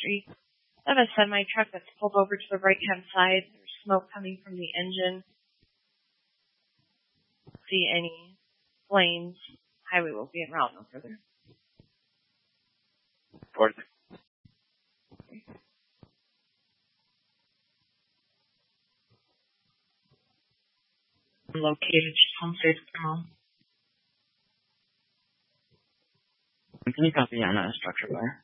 Street. I have a semi-truck that's pulled over to the right-hand side. There's smoke coming from the engine. See any flames. Highway will be en route no further. Fourth. Located home safe from Can you copy on a structure fire?